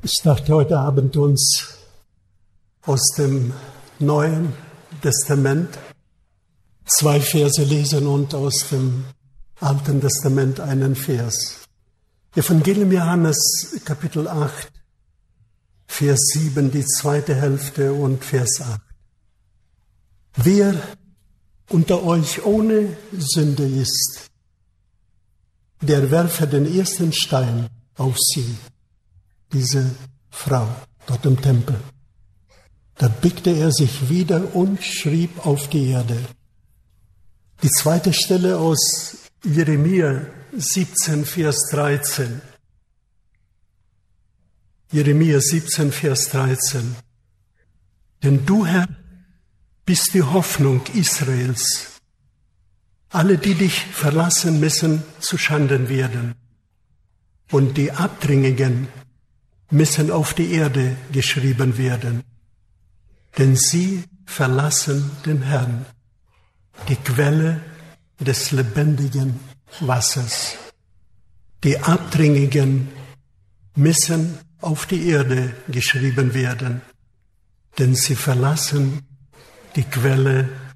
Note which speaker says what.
Speaker 1: Ich dachte heute Abend uns aus dem Neuen Testament 2 Verse lesen und aus dem Alten Testament einen Vers. Evangelium Johannes, Kapitel 8, Vers 7, die zweite Hälfte und Vers 8. Wer unter euch ohne Sünde ist, der werfe den ersten Stein auf sie, diese Frau dort im Tempel. Da beugte er sich wieder und schrieb auf die Erde. Die zweite Stelle aus Jeremia 17, Vers 13. Jeremia 17, Vers 13. Denn du, Herr, bist die Hoffnung Israels. Alle, die dich verlassen, müssen zu Schanden werden. Und die Abtrünnigen müssen auf die Erde geschrieben werden. Denn sie verlassen den Herrn, die Quelle des lebendigen Wassers. Die Abtrünnigen müssen auf die Erde geschrieben werden, denn sie verlassen die Quelle